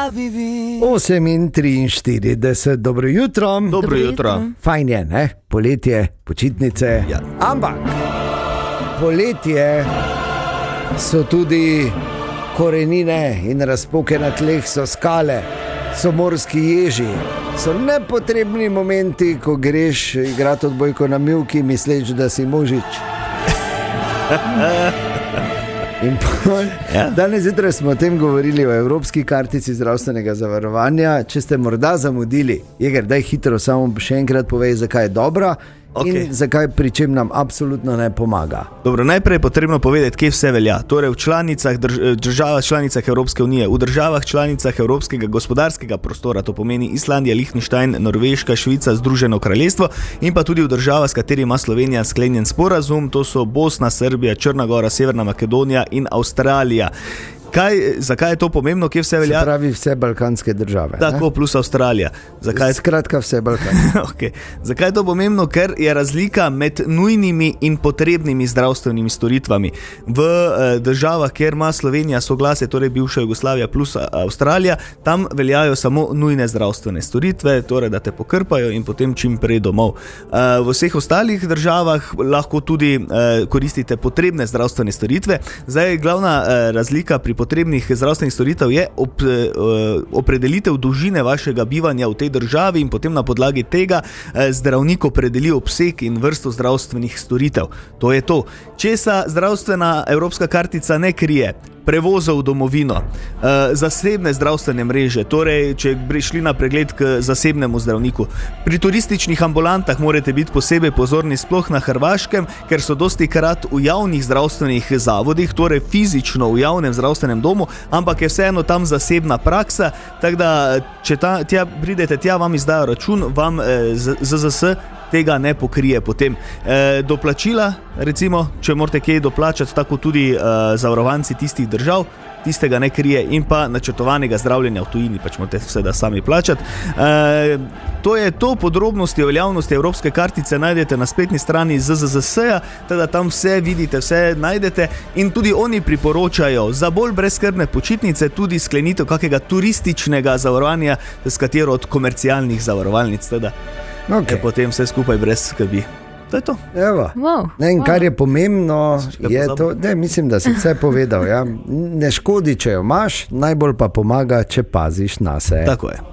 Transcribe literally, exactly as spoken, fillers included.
osem in triinštirideset, dobro jutro. Dobro jutro. Fajn je, ne? Poletje, počitnice. Ja. Ampak poletje so tudi korenine in razpoke na tleh, so skale, so morski ježi, so nepotrebni momenti, ko greš igrati odbojko na mivki, misleč, da si Možič. In pol, ja. Danes zjutraj smo o tem govorili, o evropski kartici zdravstvenega zavarovanja. Če ste morda zamudili, Jeger, daj hitro samo še enkrat povej, zakaj je dobra. Okay. In zakaj, pri čem nam absolutno ne pomaga. Dobro, najprej je potrebno povedati, kje vse velja. Torej v članicah, drž, državah članicah Evropske unije, v državah članicah Evropskega gospodarskega prostora, to pomeni Islandija, Liechtenstein, Norveška, Švica, Združeno kraljestvo, in pa tudi v državah, s katerima ima Slovenija sklenjen sporazum, to so Bosna, Srbija, Črna Gora, Severna Makedonija in Avstralija. Kaj, zakaj je to pomembno, kje vse velja? Se pravi vse balkanske države. Tako, ne? Plus Avstralija. Zakaj? Skratka vse balkanske. Okay. Zakaj je to pomembno? Ker je razlika med nujnimi in potrebnimi zdravstvenimi storitvami. V eh, državah, kjer ima Slovenija soglasje, torej bivša Jugoslavija plus Avstralija, tam veljajo samo nujne zdravstvene storitve, torej da te pokrpajo in potem čim prej domov. Eh, v vseh ostalih državah lahko tudi eh, koristite potrebne zdravstvene storitve. Zdaj, glavna eh, razlika pri potrebnih zdravstvenih storitev je op, opredelitev dolžine vašega bivanja v tej državi in potem na podlagi tega zdravnik opredeli obseg in vrsto zdravstvenih storitev. To je to. Česa zdravstvena evropska kartica ne krije? Prevoza v domovino, zasebne zdravstvene mreže, torej če bi šli na pregled k zasebnemu zdravniku. Pri turističnih ambulantah morate biti posebej pozorni, sploh na Hrvaškem, ker so dosti krat v javnih zdravstvenih zavodih, torej fizično v javnem zdravstvenem domu, ampak je vseeno tam zasebna praksa, tako da če ta, tja pridete tja, vam izdajo račun, vam Z Z S tega ne pokrije potem. E, doplačila, recimo, če morate kaj doplačati, tako tudi e, zavarovanci tistih držav, tistega ne krije, in pa načrtovanega zdravljenja v tujini, pač morate vse da sami plačati. E, to je to, podrobnosti o veljavnosti evropske kartice najdete na spletni strani Z Z S-ja, teda tam vse vidite, vse najdete in tudi oni priporočajo za bolj brezskrbne počitnice tudi sklenitev kakega turističnega zavarovanja s katero od komercialnih zavarovalnic, teda okay. Je potem vse skupaj brez skrbi. To je to. Evo. Wow. Ne, in kar wow. je pomembno, je to, ne, mislim, da si vse povedal. Ja. Ne škodi, če jo imaš, najbolj pa pomaga, če paziš na se. Tako je.